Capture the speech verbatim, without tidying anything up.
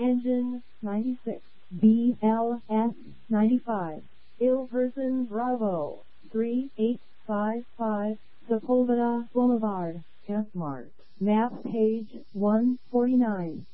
Engine ninety-six, B L S ninety-five, Ill Person Bravo, three eight five five, Sepulveda Boulevard, F Mart, map page one forty-nine.